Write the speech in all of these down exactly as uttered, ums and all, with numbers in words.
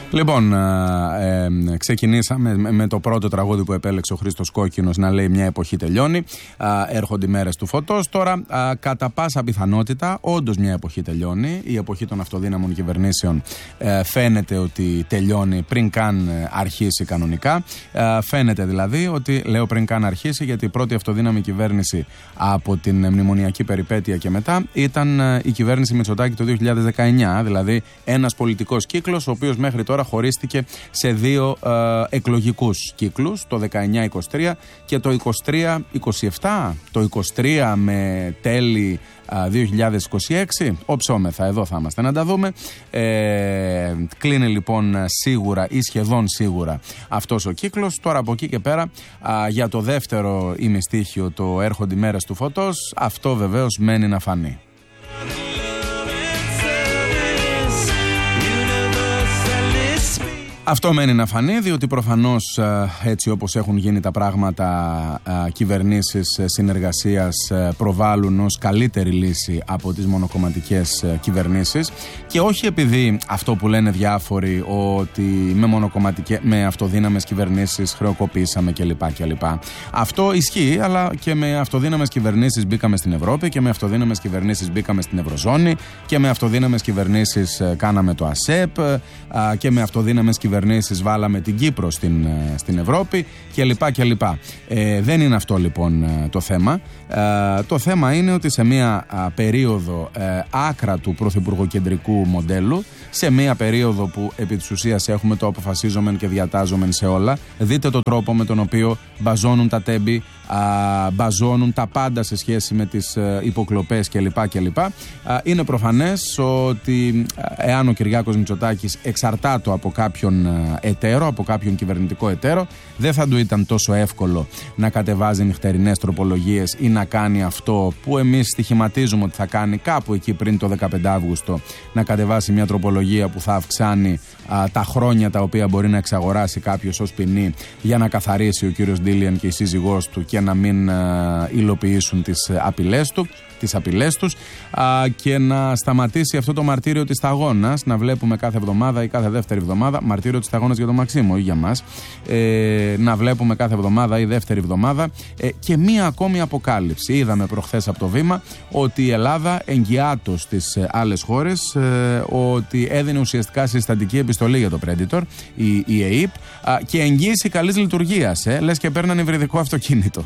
Λοιπόν, ε, ε, ξεκινήσαμε με, με το πρώτο τραγούδι που επέλεξε ο Χρήστος Κόκκινος, να λέει «Μια εποχή τελειώνει». Ε, έρχονται οι μέρες του φωτός. Τώρα, ε, κατά πάσα πιθανότητα, όντως μια εποχή τελειώνει. Η εποχή των αυτοδύναμων κυβερνήσεων ε, φαίνεται ότι τελειώνει πριν καν αρχίσει κανονικά. Ε, φαίνεται δηλαδή ότι, λέω πριν καν αρχίσει, γιατί η πρώτη αυτοδύναμη κυβέρνηση από την μνημονιακή περιπέτεια και μετά ήταν ε, η κυβέρνηση Μητσοτάκη το δύο χιλιάδες δεκαεννιά. Δηλαδή, ένας πολιτικός κύκλος, ο οποίος μέχρι τώρα χωρίστηκε σε δύο ε, εκλογικούς κύκλους, το δεκαεννιά είκοσι τρία και το είκοσι τρία είκοσι επτά, το είκοσι τρία με τέλη ε, δύο χιλιάδες είκοσι έξι, οψόμεθα, εδώ θα είμαστε να τα δούμε. Ε, κλείνει λοιπόν σίγουρα ή σχεδόν σίγουρα αυτός ο κύκλος. Τώρα από εκεί και πέρα ε, για το δεύτερο ημιστήχιο, το έρχονται οι μέρες του φωτός, αυτό βεβαίως μένει να φανεί. Αυτό μένει να φανεί, διότι προφανώς έτσι όπως έχουν γίνει τα πράγματα, κυβερνήσεις συνεργασίας προβάλλουν ως καλύτερη λύση από τις μονοκομματικές κυβερνήσεις, και όχι επειδή αυτό που λένε διάφοροι ότι με, μονοκομματικές, με αυτοδύναμες κυβερνήσεις χρεοκοπήσαμε κλπ. κλπ. Αυτό ισχύει, αλλά και με αυτοδύναμες κυβερνήσεις μπήκαμε στην Ευρώπη και με αυτοδύναμες κυβερνήσεις μπήκαμε στην Ευρωζώνη και με αυτοδύναμες κυβερνήσεις κάναμε το ΑΣΕΠ και με αυτοδύναμες κυβερνήσεις βάλαμε την Κύπρο στην, στην Ευρώπη κλπ. κλπ. Ε, δεν είναι αυτό λοιπόν το θέμα. Ε, το θέμα είναι ότι σε μια α, περίοδο ε, άκρα του πρωθυπουργοκεντρικού μοντέλου, σε μια περίοδο που επί της ουσίας έχουμε το αποφασίζομεν και διατάζομεν σε όλα, δείτε το τρόπο με τον οποίο μπαζώνουν τα τέμπη, α, μπαζώνουν τα πάντα σε σχέση με τις ε, υποκλοπές κλπ. κλπ. Α, είναι προφανές ότι εάν ο Κυριάκος Μητσοτάκης εξαρτάτο από κάποιον εταίρο, από κάποιον κυβερνητικό εταίρο, δεν θα του ήταν τόσο εύκολο να κατεβάζει νυχτερινές τροπολογίες ή να κάνει αυτό που εμείς στοιχηματίζουμε ότι θα κάνει κάπου εκεί πριν το δεκαπέντε Αυγούστου, να κατεβάσει μια τροπολογία που θα αυξάνει α, τα χρόνια τα οποία μπορεί να εξαγοράσει κάποιος ως ποινή για να καθαρίσει ο κύριος Ντίλιαν και η σύζυγός του και να μην α, υλοποιήσουν τις απειλές του. τις απειλές τους α, και να σταματήσει αυτό το μαρτύριο της σταγόνας, να βλέπουμε κάθε εβδομάδα ή κάθε δεύτερη εβδομάδα, μαρτύριο της σταγόνας για τον Μαξίμο ή για μας, ε, να βλέπουμε κάθε εβδομάδα ή δεύτερη εβδομάδα ε, και μία ακόμη αποκάλυψη. Είδαμε προχθές από το Βήμα ότι η Ελλάδα εγγυάτο στις ε, άλλες χώρες ε, ότι έδινε ουσιαστικά συστατική επιστολή για το Predator, η, η ΕΕΠ, α, και εγγύηση καλής λειτουργίας, ε, λες και παίρναν υβριδικό αυτοκίνητο.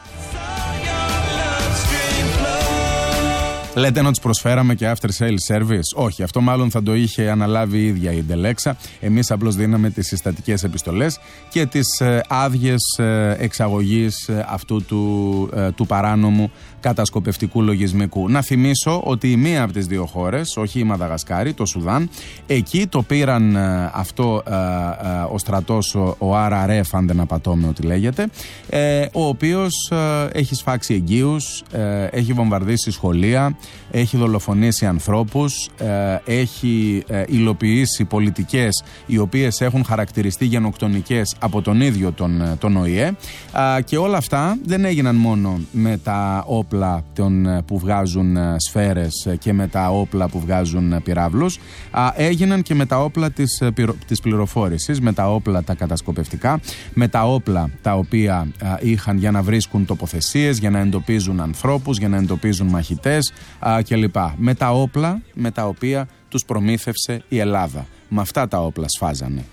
Λέτε να τους προσφέραμε και after sales service. Όχι, αυτό μάλλον θα το είχε αναλάβει η ίδια η Ντελέξα. Εμείς απλώς δίναμε τις συστατικές επιστολές και τις ε, άδειες ε, εξαγωγής ε, αυτού του, ε, του παράνομου κατασκοπευτικού λογισμικού. Να θυμίσω ότι η μία από τις δύο χώρες, όχι η Μαδαγασκάρη, το Σουδάν, εκεί το πήραν ε, αυτό ε, ε, ο στρατός, ο, ο αρ αρ εφ, αν δεν απατώμε ότι λέγεται, ε, ο οποίος ε, έχει σφάξει εγγύους, ε, έχει βομβαρδίσει σχολεία, έχει δολοφονήσει ανθρώπους, ε, έχει ε, υλοποιήσει πολιτικές οι οποίες έχουν χαρακτηριστεί γενοκτονικές από τον ίδιο τον, τον Ο Η Ε, ε, και όλα αυτά δεν έγιναν μόνο με τα όπλα των, που βγάζουν σφαίρες και με τα όπλα που βγάζουν πυράβλους, ε, έγιναν και με τα όπλα της, της πληροφόρησης, με τα όπλα τα κατασκοπευτικά, με τα όπλα τα οποία ε, είχαν για να βρίσκουν τοποθεσίες, για να εντοπίζουν ανθρώπους, για να εντοπίζουν μαχητές κλπ. Με τα όπλα με τα οποία τους προμήθευσε η Ελλάδα. Με αυτά τα όπλα σφάζανε.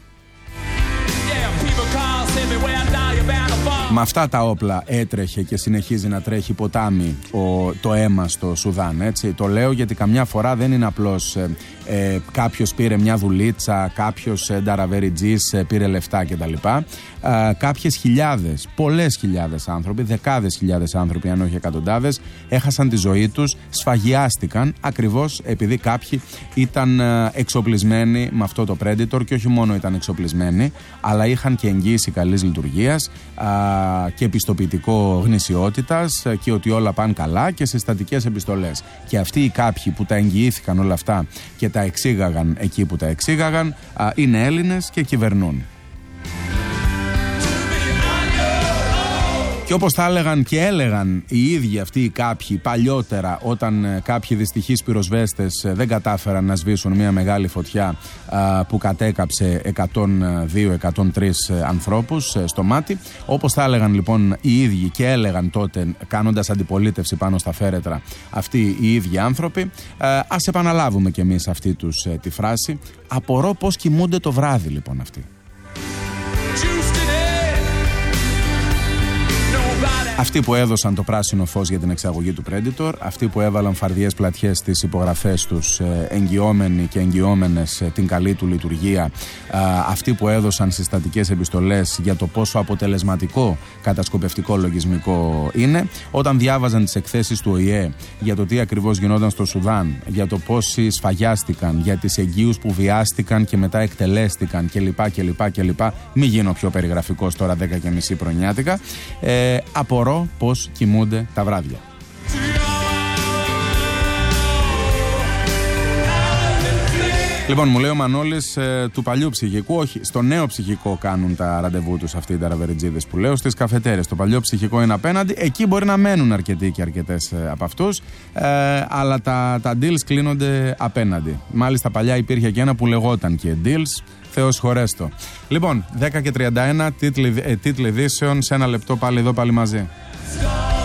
Με αυτά τα όπλα έτρεχε και συνεχίζει να τρέχει ποτάμι ο, το αίμα στο Σουδάν, έτσι. Το λέω γιατί καμιά φορά δεν είναι απλώς ε, ε, κάποιος πήρε μια δουλίτσα, κάποιος ε, νταραβεριτζής ε, πήρε λεφτά κτλ. Ε, κάποιες χιλιάδες, πολλές χιλιάδες άνθρωποι, δεκάδες χιλιάδες άνθρωποι, αν όχι εκατοντάδες, έχασαν τη ζωή τους, σφαγιάστηκαν ακριβώς επειδή κάποιοι ήταν ε, εξοπλισμένοι με αυτό το Predator, και όχι μόνο ήταν εξοπλισμένοι, αλλά είχαν και εγγύηση καλής λειτουργίας και επιστοποιητικό γνησιότητας και ότι όλα πάνε καλά και συστατικές επιστολές. Και αυτοί οι κάποιοι που τα εγγυήθηκαν όλα αυτά και τα εξήγαγαν εκεί που τα εξήγαγαν είναι Έλληνες και κυβερνούν. Και όπως τα έλεγαν και έλεγαν οι ίδιοι αυτοί οι κάποιοι παλιότερα, όταν κάποιοι δυστυχείς πυροσβέστες δεν κατάφεραν να σβήσουν μια μεγάλη φωτιά α, που κατέκαψε εκατόν δύο εκατόν τρία ανθρώπους στο μάτι, όπως τα έλεγαν λοιπόν οι ίδιοι και έλεγαν τότε, κάνοντας αντιπολίτευση πάνω στα φέρετρα, αυτοί οι ίδιοι άνθρωποι, α, ας επαναλάβουμε κι εμείς αυτή τους τη φράση. Απορώ πώς κοιμούνται το βράδυ λοιπόν αυτοί. Αυτοί που έδωσαν το πράσινο φως για την εξαγωγή του Predator, αυτοί που έβαλαν φαρδιές πλατιές στις υπογραφές τους, εγγυόμενοι και εγγυόμενες την καλή του λειτουργία, αυτοί που έδωσαν συστατικές επιστολές για το πόσο αποτελεσματικό κατασκοπευτικό λογισμικό είναι, όταν διάβαζαν τις εκθέσεις του Ο Η Ε για το τι ακριβώς γινόταν στο Σουδάν, για το πόσοι σφαγιάστηκαν, για τις εγγύους που βιάστηκαν και μετά εκτελέστηκαν κλπ. κλπ, κλπ. Μην γίνω πιο περιγραφικός τώρα δέκα και μισή πρωινιάτικα. Ε, απορώ πώς κοιμούνται τα βράδια. Λοιπόν, μου λέει ο Μανώλης, ε, του παλιού ψυχικού, όχι, στο νέο ψυχικό κάνουν τα ραντεβού τους αυτοί οι ταραβεριτζίδες που λέω, στις καφετέρες. Το παλιό ψυχικό είναι απέναντι, εκεί μπορεί να μένουν αρκετοί και αρκετές ε, από αυτούς, ε, αλλά τα, τα deals κλείνονται απέναντι. Μάλιστα παλιά υπήρχε και ένα που λεγόταν και deals, Θεός χωρέστο. Λοιπόν, δέκα και τριάντα ένα, τίτλοι, ε, τίτλοι ειδήσεων, σε ένα λεπτό πάλι εδώ πάλι μαζί.